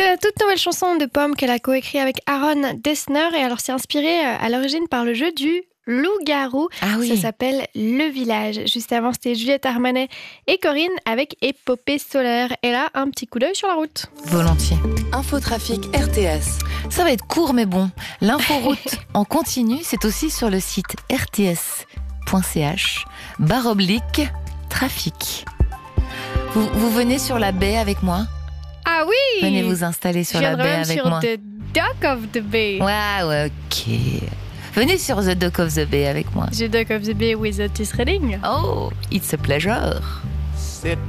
C'est la toute nouvelle chanson de Pomme qu'elle a coécrit avec Aaron Dessner. Et alors, c'est inspiré à l'origine par le jeu du loup-garou. Ah oui. Ça s'appelle Le Village. Juste avant, c'était Juliette Armanet et Corinne avec Épopée solaire. Et là, un petit coup d'œil sur la route. Volontiers. Infotrafic RTS. Ça va être court mais bon. L'inforoute en continu, c'est aussi sur le site rts.ch/trafic. Vous venez sur la baie avec moi ? Ah oui! Venez vous installer sur la baie avec moi. Je viendrai même sur The Dock of the Bay. Ouais, ok. Venez sur The Dock of the Bay avec moi. The Dock of the Bay with Otis Redding. Oh, it's a pleasure. Sit